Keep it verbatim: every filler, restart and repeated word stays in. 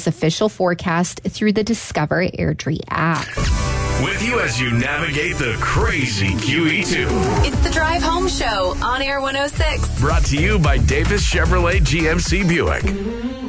Drive's official forecast through the Discover Airdrie app. With you as you navigate the crazy Q E two. It's the Drive Home Show on Air one oh six. Brought to you by Davis Chevrolet G M C Buick.